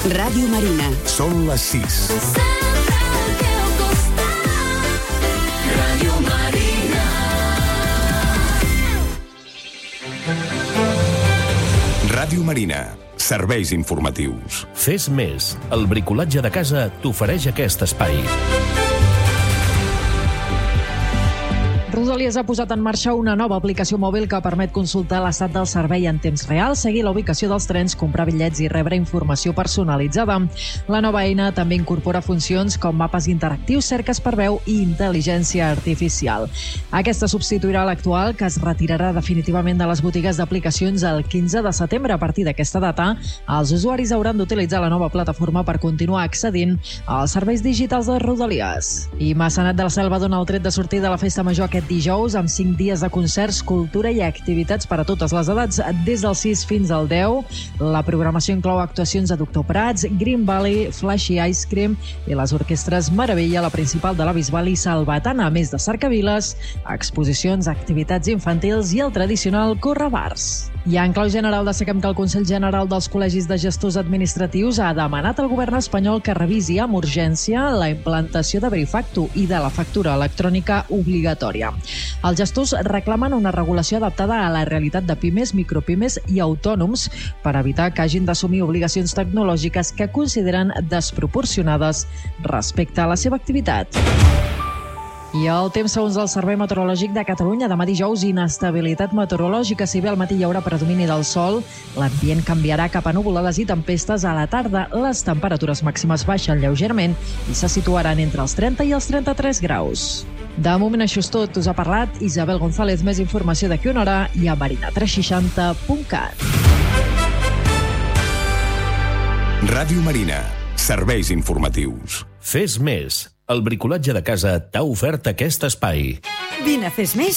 Ràdio Marina. Són les 6. Ràdio Marina. Ràdio Marina. Serveis informatius. Fes més. El bricolatge de casa t'ofereix aquest espai. Rodalies ha posat en marxa una nova aplicació mòbil que permet consultar l'estat del servei en temps real, seguir la ubicació dels trens, comprar bitllets i rebre informació personalitzada. La nova eina també incorpora funcions com mapes interactius, cerques per veu i intel·ligència artificial. Aquesta substituirà l'actual, que es retirarà definitivament de les botigues d'aplicacions el 15 de setembre. A partir d'aquesta data, els usuaris hauran d'utilitzar la nova plataforma per continuar accedint als serveis digitals de Rodalies. I Maçanet de la Selva dona el tret de sortir de la festa major aquest dijous amb 5 dies de concerts, cultura i activitats per a totes les edats, des del 6 fins al 10. La programació inclou actuacions de Doctor Prats, Green Valley, Flashy Ice Cream i les orquestres Meravella, la principal de la Bisbal i Salvatana, a més de cercaviles, exposicions, activitats infantils i el tradicional correbars. I en clau general destaquem que el Consell General dels Col·legis de Gestors Administratius ha demanat al govern espanyol que revisi amb urgència la implantació de Verifactu i de la factura electrònica obligatòria. Els gestors reclamen una regulació adaptada a la realitat de pimes, micropimes i autònoms per evitar que hagin d'assumir obligacions tecnològiques que consideren desproporcionades respecte a la seva activitat. I el temps, segons el Servei Meteorològic de Catalunya, demà dijous, inestabilitat meteorològica. Si bé al matí hi haurà predomini del sol, l'ambient canviarà cap a nuvolades i tempestes a la tarda. Les temperatures màximes baixen lleugerament i se situaran entre els 30 i els 33 graus. De moment això és tot. Us ha parlat Isabel González. Més informació d'aquí una hora i a marina360.cat. Ràdio Marina. Serveis informatius. Fes més. El bricolatge de casa t'ha ofert aquest espai. Vine a Fes Més